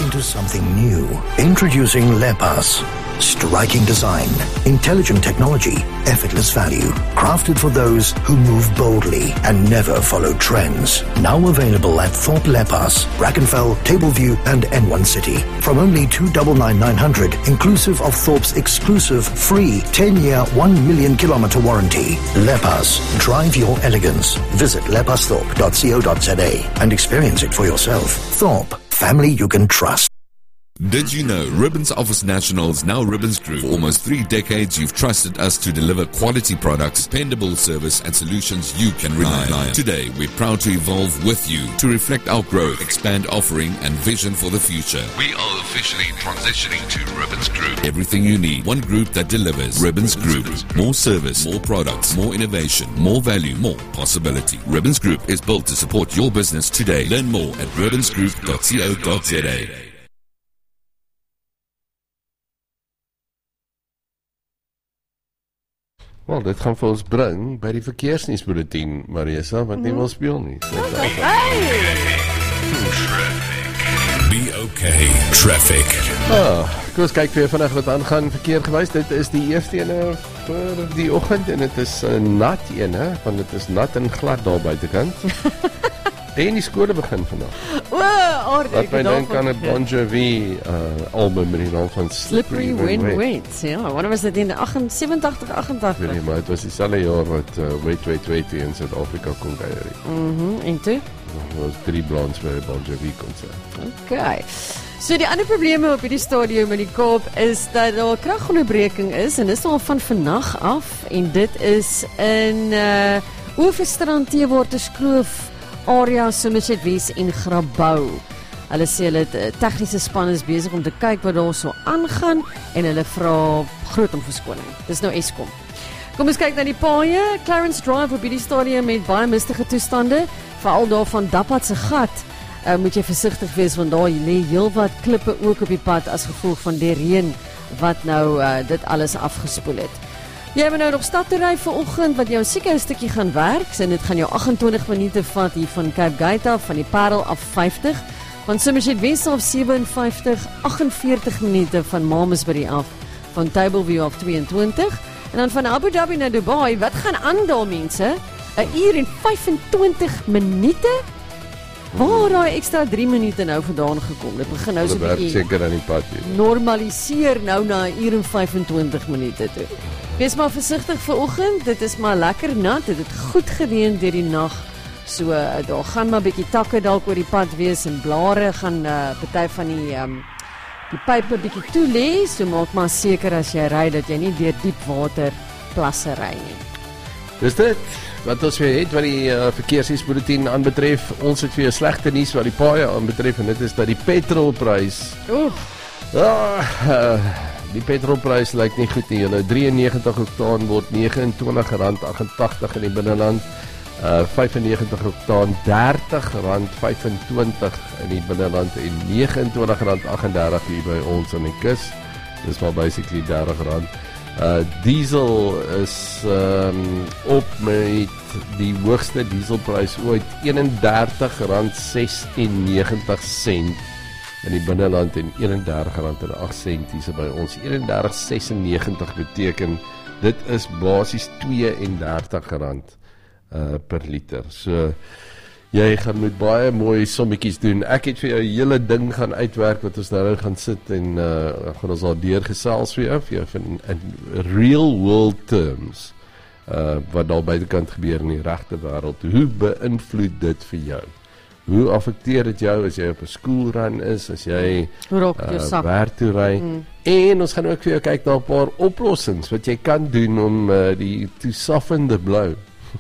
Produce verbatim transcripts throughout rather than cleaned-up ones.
into something new. Introducing Lepas. Striking design, intelligent technology, effortless value. Crafted for those who move boldly and never follow trends. Now available at Thorpe Lepas, Brackenfell, Tableview and N one City. From only two hundred ninety-nine thousand nine hundred, inclusive of Thorpe's exclusive free ten-year, one million kilometer warranty. Lepas, drive your elegance. Visit lepasthorpe dot co dot za and experience it for yourself. Thorpe, family you can trust. Did you know Ribbons offers nationals, now Ribbons Group? For almost three decades, you've trusted us to deliver quality products, dependable service, and solutions you can rely on. Today, we're proud to evolve with you to reflect our growth, expand offering, and vision for the future. We are officially transitioning to Ribbons Group. Everything you need, one group that delivers. Ribbons Group. More service, more products, more innovation, more value, more possibility. Ribbons Group is built to support your business today. Learn more at ribbons group dot co dot za. Wel, dit gaan vir ons bring by die verkeersnuusbulletin, Marisa, wat nie wil speel nie. Be okay, traffic. Ah, kom ons kyk weer vandag wat aangaan verkeer gewys. Dit is die eerste ene vir die oggend en dit is 'n nat ene, want dit is nat en glad daar buitekant. En die skole begin vandag. O, orde. Wat my dink aan 'n Bon Jovi uh, album met die naam van Slippery When Wet. Ja, wanneer was dit in seventy-eight, eighty-eight? Weet nie, maar het was dieselfde jaar wat uh, Wet Wet Wet in Suid-Afrika kon kuier. Mhm, en toe? Dit was drie brands by 'n Bon Jovi konsert. Okay. So die ander probleme op hierdie stadium in die Kaap is dat daar kragonderbreking is en dis al van vannag af en dit is in uh, Oeverstrand, Teewater, Kloof area Somerset Wes en Grabouw. Hulle sê hulle tegniese span is besig om te kyk wat daar so aangaan en hulle vra groot om verskoning. Dis nou Eskom. Kom ons kyk na die paaie. Clarence Drive op hierdie stadium met baie mistige toestande, veral daar van Dappad se gat. Uh, moet jy versigtig wees want daar lê heelwat klippe ook op die pad as gevolg van die reën wat nou uh, dit alles afgespoel het. Jy moet nou nog stad toe ry vanoggend wat jou seker 'n stukkie gaan werk. En dit gaan jou agt-en-twintig minute vat hier van Cape Gate af, van die Parel af vyftig, van Somerset West af seventy-five, forty-eight minute van Malmesbury af, van Tableview af twenty-two en dan van Abu Dhabi na Dubai. Wat gaan aan daar mense? 'n uur en vyf-en-twintig minute? Waar daai ekstra drie minute nou vandaan gekom? Dit begin nou so 'n bietjie seker aan die pad hier. Normaliseer nou na 'n uur en vyf-en-twintig minute toe. Wees maar versigtig vir oggend, dit is maar lekker nat, dit het goed gereën deur die nag. So uh, daar gaan maar bietjie takke dalk oor die pad wees en blare gaan uh, party van die um, die pype bietjie toe lê, so maak maar seker as jy ry dat jy nie deur diep water plasse ry nie. Dis dit wat ons weer het wat die uh, verkeersnuusbulletin aanbetref. Ons het vir jou slegte nuus wat die paaie aanbetref en dit is dat die petrolprys Oef. Ah, uh, die petrolprys lyk nie goed nie. Julle ninety-three oktaan word twenty-nine rand eighty-eight in die binneland. Uh ninety-five oktaan thirty rand twenty-five in die binneland en twenty-nine rand thirty-eight hier by ons aan die kus. Dis maar basically thirty rand. Uh diesel is um, op met die hoogste dieselprys ooit thirty-one rand sixty-nine in die binneland en thirty-one rand eight hier by ons. thirty-one sixty-nine beteken dit is basies thirty-two rand uh, per liter. So jy gaan met baie mooi sommetjies doen. Ek het vir jou 'n hele ding gaan uitwerk wat ons nou gaan sit en uh, gaan ons daar deurgesels vir jou, vir jou in, in real world terms uh, wat daar buitekant gebeur in die regte wêreld. Hoe beïnvloed dit vir jou? Hoe affekteer dit jou as jy op 'n skoolrun is, as jy uh, werk toe ry? Mm. En ons gaan ook vir jou kyk na 'n paar oplossings wat jy kan doen om uh, die to soften the blow.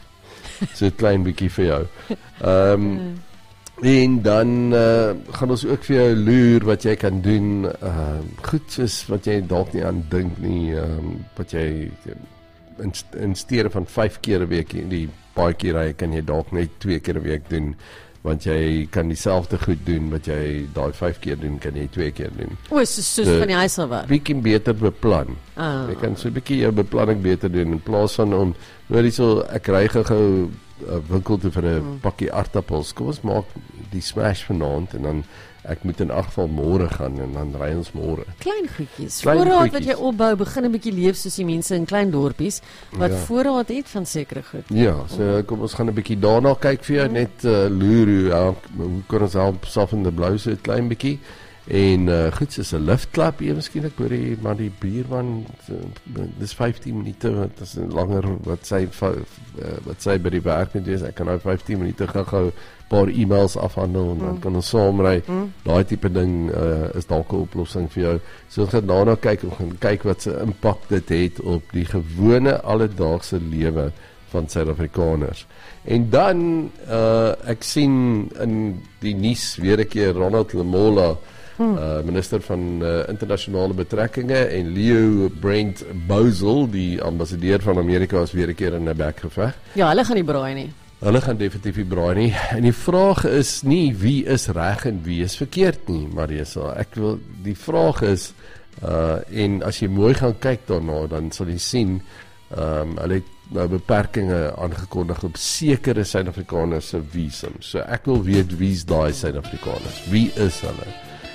So 'n klein bietjie vir jou. Ehm um, mm. En dan uh, gaan ons ook vir jou loer wat jy kan doen. Uh, goed soos wat jy dalk nie aan dink nie, um, wat jy in, in steede van vyf keer 'n week in die paadjie ry, kan jy dalk net twee keer 'n week doen. Want jy kan dieselfde goed doen wat jy daai vyf keer doen, kan jy twee keer doen. O, so soos van die huis af. Bietjie beter beplan. Ah. Jy kan so 'n bietjie jou beplanning beter doen in plaas van om nou hierso ek ry gou 'n winkel toe vir 'n mm. pakkie aardappels. Kom ons maak die smash vanaand en dan ek moet in elk geval môre gaan en dan ry ons môre. Klein goedjies. Klein Voorraad goedjies. wat jy opbou, begin 'n bietjie leef soos die mense in klein dorpies wat Ja. voorraad het van sekere goed. Ja, so kom ons gaan 'n bietjie daarna kyk vir jou, net uh, loer hoe, help, hoe kan ons help saf in die blou so 'n klein bietjie. En uh, goed, soos 'n liftklap, jy miskien ek hoor die maar die buurman uh, dis vyftien minute, wat is langer wat sy uh, wat sy by die werk moet wees. Ek kan nou vyftien minute gou-gou paar e-mails afhandel en dan Mm. kan ons saamry. Mm. Daai tipe ding uh, is dalk 'n oplossing vir jou. So ons gaan daarna kyk en gaan kyk wat se impak dit het op die gewone alledaagse lewe van Suid-Afrikaners. En dan uh, ek sien in die nuus weer 'n keer Ronald Lamola, Hmm. Uh, minister van uh, internasionale betrekkinge, en Leo Brent Bosel, die ambassadeur van Amerika, is weer 'n keer in 'n bekgeveg. Ja, hulle gaan nie braai nie. Hulle gaan definitief nie braai nie. En die vraag is nie wie is reg en wie is verkeerd nie, Marisa. Ek wil die vraag is uh, en as jy mooi gaan kyk daarna, dan sal jy sien um, hulle het nou beperkings aangekondig op sekere Suid-Afrikaners se visum. So ek wil weet wie's daai Suid-Afrikaners? Wie is hulle?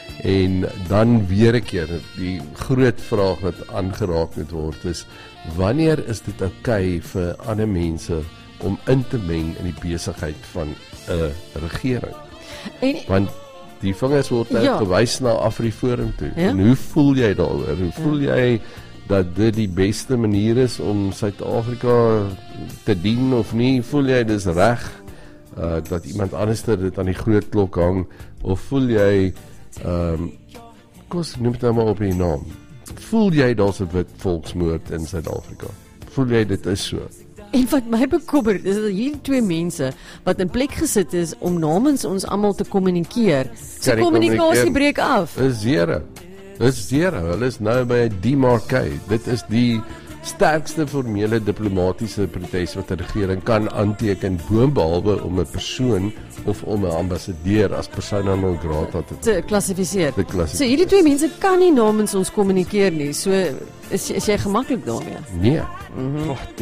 En dan weer 'n keer die groot vraag wat aangeraak moet word is, wanneer is dit oukei vir ander mense om in te meng in die besigheid van 'n regering? En Want die vingers word nou Ja. gewys na AfriForum toe. Ja. En hoe voel jy daaroor? Hoe voel jy dat dit die beste manier is om Suid-Afrika te dien of nie? Voel jy dis reg uh, dat iemand anders dit aan die groot klok hang, of voel jy ehm um, kos noem dit nou maar op die naam. Voel jy daar's 'n wit volksmoord in Suid-Afrika? Voel jy dit is so? En wat my bekommer is dat hierdie twee mense wat in plek gesit is om namens ons almal te kommunikeer, se Kan nie kommunikasie kommunikeer. breek af. Dis zero. Dis zero. Hulle is nou by 'n demarcade. Dit is die sterkste formele diplomatisiese protes wat 'n regering kan aanteken, boonbehalwe om 'n persoon of om 'n ambassadeur as persona non grata te Te klassifiseer. te klassifiseer. So hierdie twee mense kan nie namens ons kommunikeer nie. So is is jy gemaklik daarmee? Nee. Oh,